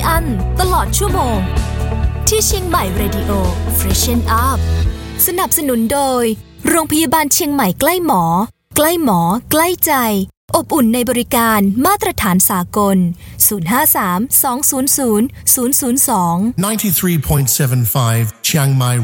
อั้นตลอดชั่วโมงที่เชียงใหม่ Radio Freshen Up สนับสนุนโดยโรงพยาบาลเชียงใหม่ใกล้หมอใกล้หมอใกล้ใจอบอุ่นในบริการมาตรฐานสากล053 200 002 93.75 Chiang Mai